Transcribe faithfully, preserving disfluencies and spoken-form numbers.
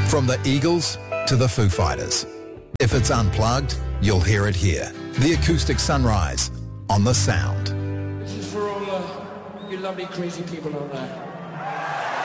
From the Eagles to the Foo Fighters. If it's unplugged, you'll hear it here. The Acoustic Sunrise on The Sound. This is for all uh, you lovely crazy people out there.